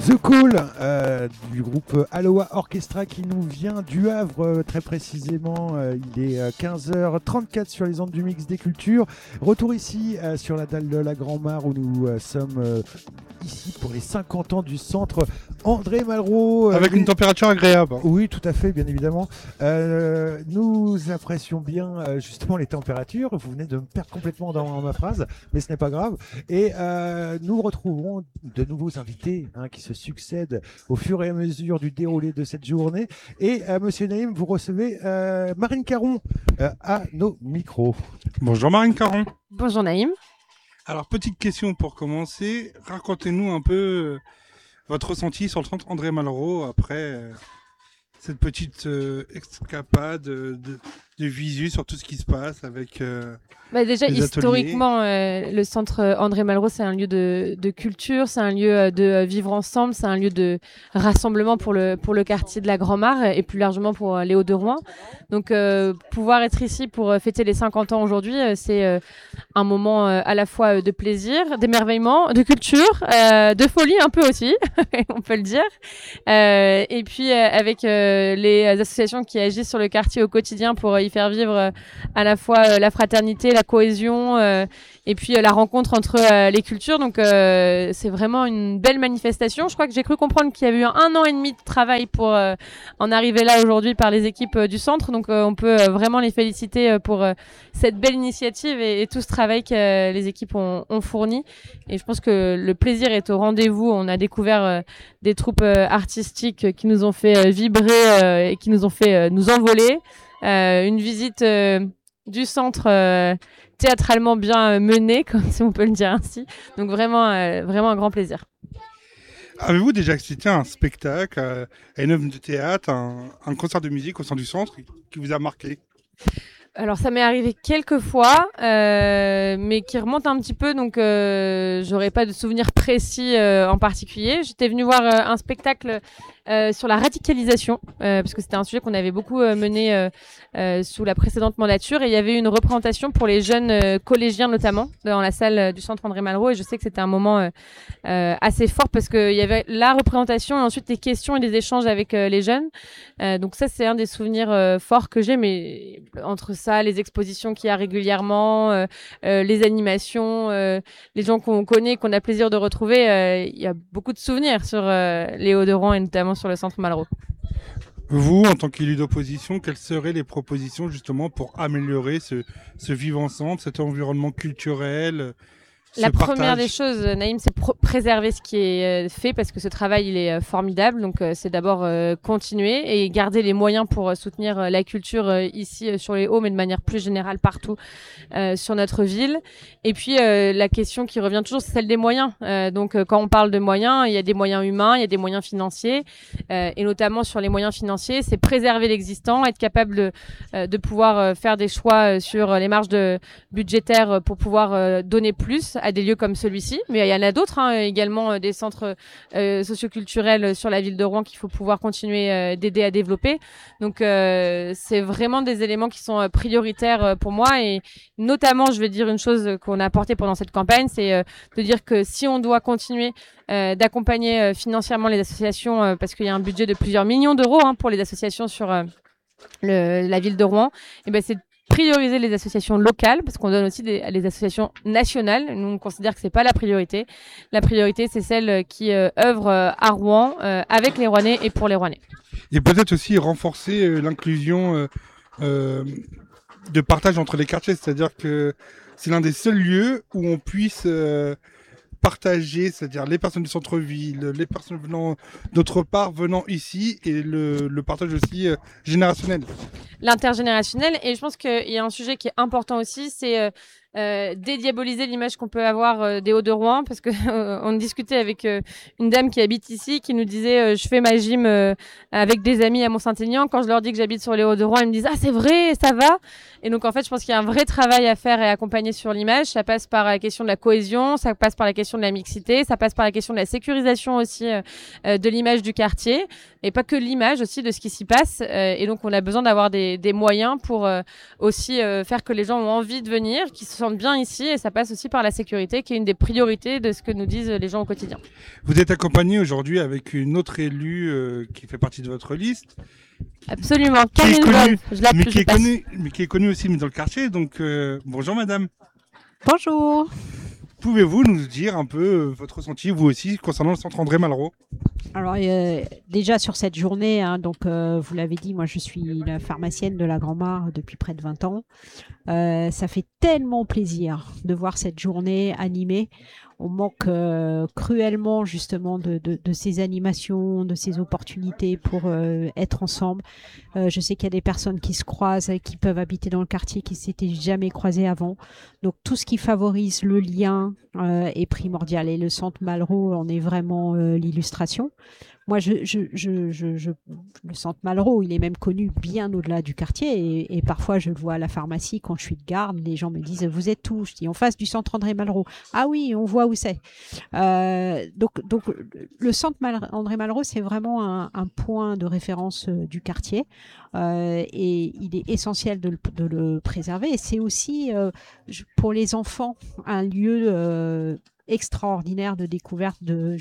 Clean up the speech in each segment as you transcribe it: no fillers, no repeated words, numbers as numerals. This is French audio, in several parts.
The Call du groupe Aloha Orchestra qui nous vient du Havre, très précisément. Il est 15h34 sur les ondes du Mix des Cultures. Retour ici sur la dalle de la Grand-Mare où nous sommes ici pour les 50 ans du centre André Malraux. Avec une température agréable. Oui, tout à fait, bien évidemment. Nous apprécions bien justement les températures. Vous venez de me perdre complètement dans ma phrase, mais ce n'est pas grave. Et nous retrouverons de nouveaux invités qui se succèdent au fur et à mesure du déroulé de cette journée. Et Monsieur Naïm, vous recevez Marine Caron à nos micros. Bonjour Marine Caron. Bonjour Naïm. Alors, petite question pour commencer. Racontez-nous un peu votre ressenti sur le centre André Malraux après cette petite escapade de visu sur tout ce qui se passe avec déjà, les historiquement, le centre André Malraux, c'est un lieu de culture, c'est un lieu de vivre ensemble, c'est un lieu de rassemblement pour le quartier de la Grand-Mare et plus largement pour les Hauts-de-Rouen. Donc, pouvoir être ici pour fêter les 50 ans aujourd'hui, c'est un moment à la fois de plaisir, d'émerveillement, de culture, de folie un peu aussi, on peut le dire. Et puis, avec les associations qui agissent sur le quartier au quotidien pour y faire vivre à la fois la fraternité, la cohésion et puis la rencontre entre les cultures. Donc c'est vraiment une belle manifestation. Je crois que j'ai cru comprendre qu'il y avait eu 1 an et demi de travail pour en arriver là aujourd'hui par les équipes du centre. Donc on peut vraiment les féliciter pour cette belle initiative et tout ce travail que les équipes ont fourni. Et je pense que le plaisir est au rendez-vous. On a découvert des troupes artistiques qui nous ont fait vibrer et qui nous ont fait nous envoler. Une visite du centre théâtralement bien menée, comme si on peut le dire ainsi. Donc vraiment un grand plaisir. Avez-vous déjà assisté à un spectacle, à une œuvre de théâtre, un concert de musique au sein du centre qui vous a marqué ? Alors ça m'est arrivé quelques fois, mais qui remonte un petit peu, donc j'aurais pas de souvenir précis en particulier. J'étais venue voir un spectacle sur la radicalisation, parce que c'était un sujet qu'on avait beaucoup mené sous la précédente mandature, et il y avait une représentation pour les jeunes collégiens notamment dans la salle du centre André Malraux, et je sais que c'était un moment assez fort parce qu'il y avait la représentation et ensuite les questions et les échanges avec les jeunes. Donc ça c'est un des souvenirs forts que j'ai, mais entre ça, les expositions qu'il y a régulièrement, les animations, les gens qu'on connaît, qu'on a plaisir de retrouver, il y a beaucoup de souvenirs sur les Hauts-de-Rouen et notamment sur le centre Malraux. Vous, en tant qu'élu d'opposition, quelles seraient les propositions justement pour améliorer ce vivre ensemble, cet environnement culturel ? La première des choses, Naïm, c'est préserver ce qui est fait parce que ce travail, il est formidable. Donc, c'est d'abord continuer et garder les moyens pour soutenir la culture ici sur les Hauts, mais de manière plus générale partout sur notre ville. Et puis, la question qui revient toujours, c'est celle des moyens. Donc, quand on parle de moyens, il y a des moyens humains, il y a des moyens financiers. Et notamment sur les moyens financiers, c'est préserver l'existant, être capable de pouvoir faire des choix sur les marges budgétaires pour pouvoir donner plus à des lieux comme celui-ci, mais il y en a d'autres également, des centres socioculturels sur la ville de Rouen qu'il faut pouvoir continuer d'aider à développer. Donc c'est vraiment des éléments qui sont prioritaires pour moi, et notamment je vais dire une chose qu'on a apportée pendant cette campagne, c'est de dire que si on doit continuer d'accompagner financièrement les associations, parce qu'il y a un budget de plusieurs millions d'euros pour les associations sur la ville de Rouen, et ben c'est prioriser les associations locales, parce qu'on donne aussi les associations nationales. Nous, on considère que c'est pas la priorité. La priorité, c'est celle qui œuvrent à Rouen, avec les Rouennais et pour les Rouennais. Et peut-être aussi renforcer l'inclusion de partage entre les quartiers, c'est-à-dire que c'est l'un des seuls lieux où on puisse partager, c'est-à-dire les personnes du centre-ville, les personnes venant d'autre part, venant ici, et le partage aussi générationnel. L'intergénérationnel, et je pense qu'il y a un sujet qui est important aussi, c'est dédiaboliser l'image qu'on peut avoir des Hauts-de-Rouen, parce que on discutait avec une dame qui habite ici, qui nous disait je fais ma gym avec des amis à Mont-Saint-Aignan. Quand je leur dis que j'habite sur les Hauts-de-Rouen, ils me disent ah c'est vrai, ça va. Et donc en fait je pense qu'il y a un vrai travail à faire et à accompagner sur l'image. Ça passe par la question de la cohésion, ça passe par la question de la mixité, ça passe par la question de la sécurisation aussi de l'image du quartier, et pas que l'image aussi de ce qui s'y passe. Et donc on a besoin d'avoir des moyens pour aussi faire que les gens ont envie de venir, qu'ils se sentent bien ici et ça passe aussi par la sécurité qui est une des priorités de ce que nous disent les gens au quotidien. Vous êtes accompagné aujourd'hui avec une autre élue qui fait partie de votre liste. Absolument, Karine Wolf. Qui est connue aussi dans le quartier. Donc bonjour madame. Bonjour. Pouvez-vous nous dire un peu votre ressenti, vous aussi, concernant le centre André Malraux? Alors déjà sur cette journée, vous l'avez dit, moi je suis la pharmacienne de la Grand-Mare depuis près de 20 ans. Ça fait tellement plaisir de voir cette journée animée. On manque cruellement justement de ces animations, de ces opportunités pour être ensemble. Je sais qu'il y a des personnes qui se croisent, qui peuvent habiter dans le quartier, qui s'étaient jamais croisées avant. Donc tout ce qui favorise le lien est primordial et le centre Malraux en est vraiment l'illustration. Moi, le centre Malraux, il est même connu bien au-delà du quartier et parfois je le vois à la pharmacie quand je suis de garde, les gens me disent « Vous êtes où ?» Je dis « En face du centre André Malraux. » Ah oui, on voit où c'est. Donc le centre André Malraux, c'est vraiment un point de référence du quartier et il est essentiel de le préserver. Et c'est aussi pour les enfants un lieu extraordinaire de découverte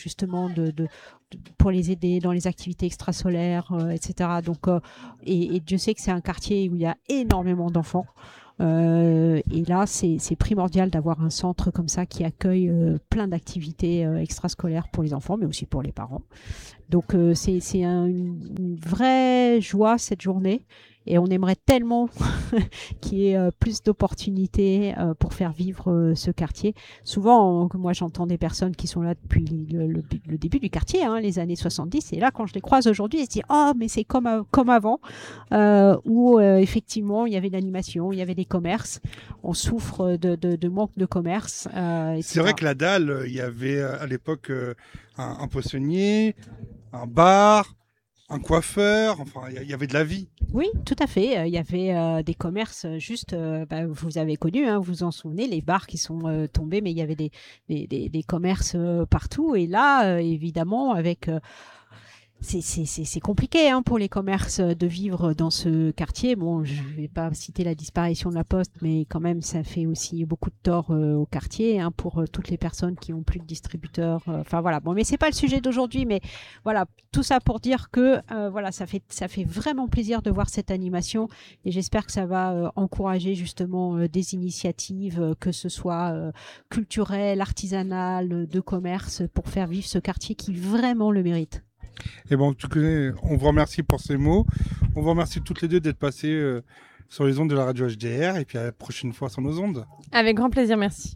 pour les aider dans les activités extrasolaires, etc. Donc, et Dieu sait que c'est un quartier où il y a énormément d'enfants. Et là, c'est primordial d'avoir un centre comme ça qui accueille plein d'activités extrascolaires pour les enfants, mais aussi pour les parents. Donc, c'est une vraie joie cette journée. Et on aimerait tellement qu'il y ait plus d'opportunités pour faire vivre ce quartier. Souvent, moi j'entends des personnes qui sont là depuis le début du quartier, les années 70. Et là, quand je les croise aujourd'hui, ils se disent « Oh, mais c'est comme avant, où effectivement, il y avait de l'animation, il y avait des commerces. On souffre de manque de commerce. » C'est vrai que la dalle, il y avait à l'époque un poissonnier, un bar, un coiffeur, enfin, il y avait de la vie. Oui, tout à fait. Il y avait des commerces juste, vous avez connu, vous vous en souvenez, les bars qui sont tombés, mais il y avait des commerces partout. Et là, évidemment, avec... C'est compliqué pour les commerces de vivre dans ce quartier. Bon, je vais pas citer la disparition de la Poste, mais quand même, ça fait aussi beaucoup de tort au quartier pour toutes les personnes qui ont plus de distributeurs. Enfin voilà. Bon, mais c'est pas le sujet d'aujourd'hui, mais voilà, tout ça pour dire que voilà, ça fait vraiment plaisir de voir cette animation et j'espère que ça va encourager justement des initiatives, que ce soit culturelles, artisanales, de commerce, pour faire vivre ce quartier qui vraiment le mérite. Et bon, on vous remercie pour ces mots. On vous remercie toutes les deux d'être passées sur les ondes de la radio HDR et puis à la prochaine fois sur nos ondes. Avec grand plaisir, merci.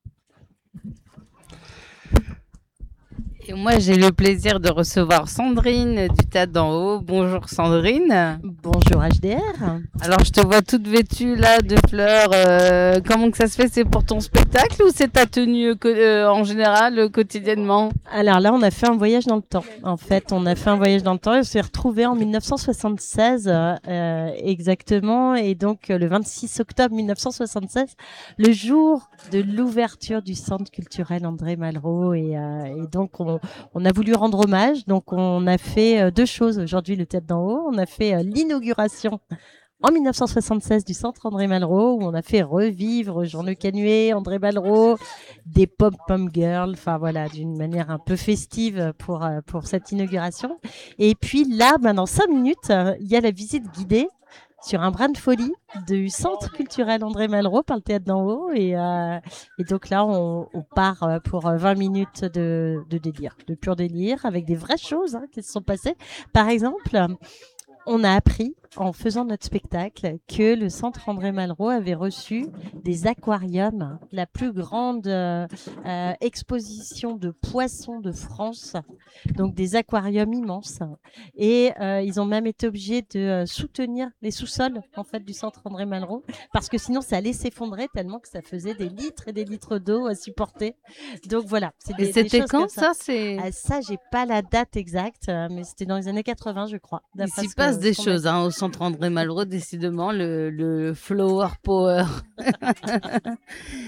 Et moi, j'ai le plaisir de recevoir Sandrine du Tas d'en haut. Bonjour Sandrine. Bonjour HDR. Alors, je te vois toute vêtue là de fleurs. Comment que ça se fait? C'est pour ton spectacle ou c'est ta tenue en général quotidiennement? Alors là, on a fait un voyage dans le temps. En fait, on a fait un voyage dans le temps et on s'est retrouvés en 1976 exactement. Et donc, le 26 octobre 1976, le jour de l'ouverture du centre culturel André Malraux. Et donc, on a voulu rendre hommage, donc on a fait deux choses aujourd'hui, le Théâtre d'en haut. On a fait l'inauguration en 1976 du centre André Malraux, où on a fait revivre Jean Le Canuet, André Malraux, des pom-pom girls, enfin voilà, d'une manière un peu festive pour cette inauguration. Et puis là, dans 5 minutes, il y a la visite guidée sur un brin de folie du centre culturel André Malraux par le Théâtre d'en haut. Et donc là, on part pour 20 minutes de délire, de pur délire, avec des vraies choses qui se sont passées. Par exemple, on a appris en faisant notre spectacle que le centre André Malraux avait reçu des aquariums, la plus grande exposition de poissons de France, donc des aquariums immenses. Et ils ont même été obligés de soutenir les sous-sols en fait du centre André Malraux parce que sinon ça allait s'effondrer tellement que ça faisait des litres et des litres d'eau à supporter. Donc voilà. Et c'était quand ça? Ça, j'ai pas la date exacte, mais c'était dans les années 80, je crois. Il s'y passe des choses au centre André Malraux, décidément, le flower power.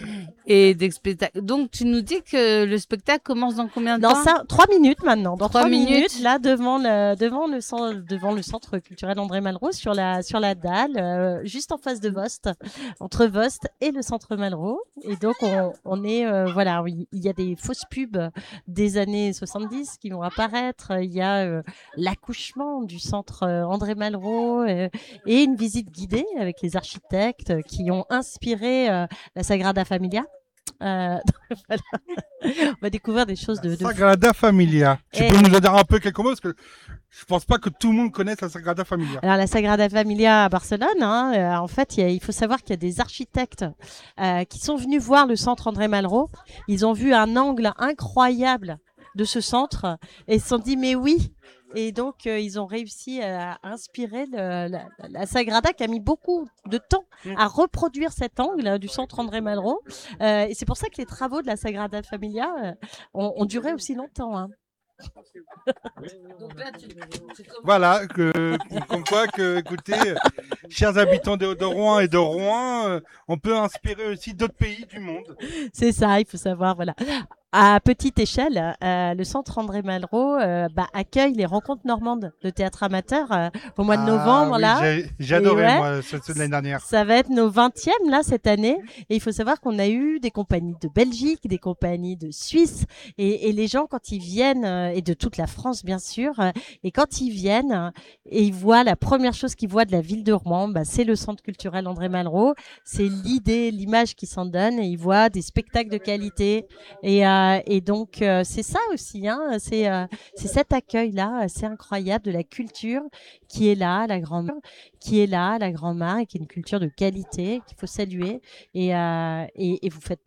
Et des spectacles. Donc, tu nous dis que le spectacle commence dans combien de Dans temps? ça, 3 minutes maintenant. Dans 3 minutes, minutes. là, devant le centre culturel André Malraux, sur la dalle, juste en face de Vost, entre Vost et le centre Malraux. Et donc, on est, voilà, il y a des fausses pubs des années 70 qui vont apparaître. Il y a l'accouchement du centre André Malraux et une visite guidée avec les architectes qui ont inspiré la Sagrada Familia. Voilà. On va découvrir des choses de Sagrada Familia. Tu Et- peux nous en dire un peu quelques mots parce que je pense pas que tout le monde connaisse la Sagrada Familia. Alors, la Sagrada Familia à Barcelone, en fait, il faut savoir qu'il y a des architectes qui sont venus voir le centre André Malraux. Ils ont vu un angle incroyable de ce centre et ils se sont dit, mais oui. Et donc, ils ont réussi à inspirer la Sagrada qui a mis beaucoup de temps à reproduire cet angle du centre André Malraux. Et c'est pour ça que les travaux de la Sagrada Familia ont duré aussi longtemps. Hein. Donc là, Voilà, comme quoi que, écoutez, chers habitants de Rouen et de Rouen, on peut inspirer aussi d'autres pays du monde. C'est ça, il faut savoir, voilà. À petite échelle, le centre André Malraux accueille les rencontres normandes de théâtre amateur au mois de novembre. Oui, Là, j'ai adoré, Et ouais, moi, ceux de l'année dernière. ça va être nos 20e là cette année. Et il faut savoir qu'on a eu des compagnies de Belgique, des compagnies de Suisse. Et les gens, quand ils viennent, et de toute la France, bien sûr, et quand ils viennent et ils voient la première chose qu'ils voient de la ville de Rouen, c'est le centre culturel André Malraux. C'est l'idée, l'image qu'ils s'en donnent. Et ils voient des spectacles de qualité. Et donc, c'est ça aussi, hein, c'est cet accueil-là, c'est incroyable de la culture qui est là, la grand-mère, qui est là, la grand-mère, et qui est une culture de qualité qu'il faut saluer. Et vous faites